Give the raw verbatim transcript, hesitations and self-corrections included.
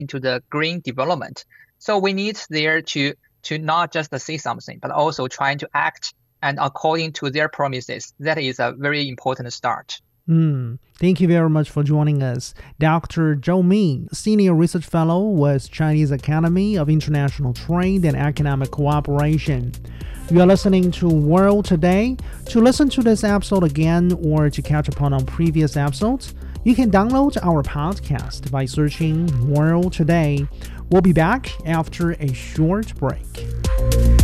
into the green development. So we need there to to not just say something, but also trying to act and according to their promises. That is a very important start. Mm, thank you very much for joining us. Doctor Zhou Ming, Senior Research Fellow with Chinese Academy of International Trade and Economic Cooperation. You are listening to World Today. To listen to this episode again or to catch up on previous episodes, you can download our podcast by searching World Today. We'll be back after a short break.